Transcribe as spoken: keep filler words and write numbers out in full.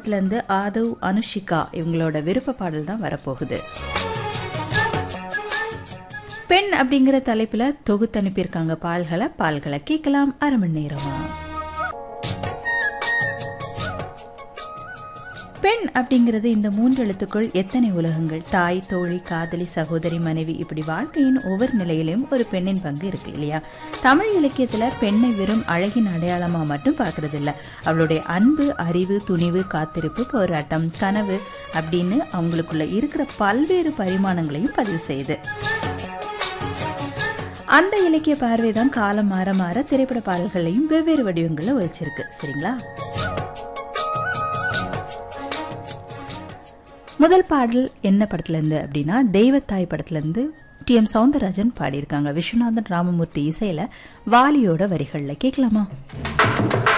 படத்துல இருந்து ஆதவ் அனுஷிகா இவங்களோட விருப்ப பாடல் தான் வரப்போகுது. பெண் அப்படிங்கிற தலைப்புல தொகுத்து அனுப்பியிருக்காங்க பால்களை பால்களை கேட்கலாம் அரை மணி நேரமா. பெண் அப்படிங்கிறது இந்த மூன்று எழுத்துக்குள் எத்தனை உலகங்கள், தாய், தோழி, காதலி, சகோதரி, மனைவி, இப்படி வாழ்க்கையின் ஒவ்வொரு நிலையிலும் ஒரு பெண்ணின் பங்கு இருக்கு இல்லையா? தமிழ் இலக்கியத்துல பெண்ணை வெறும் அழகின் அடையாளமா மட்டும் பாக்குறது இல்ல, அவளுடைய அன்பு, அறிவு, துணிவு, காத்திருப்பு, போராட்டம், கனவு அப்படின்னு அவங்களுக்குள்ள இருக்கிற பல்வேறு பரிமாணங்களையும் பதிவு செய்யுது. அந்த இலக்கிய பார்வைதான் காலம் மாற மாற திரைப்பட பாடல்களையும் வெவ்வேறு வடிவங்கள்ல ஒழிச்சிருக்கு. சரிங்களா? முதல் பாடல் என்ன படத்துல இருந்து அப்படின்னா தெய்வத்தாய் படத்துல இருந்து டி எம் சௌந்தரராஜன் பாடியிருக்காங்க. விஸ்வநாதன் ராமமூர்த்தி இசையில வாலியோட வரிகள்ல கேட்கலாமா?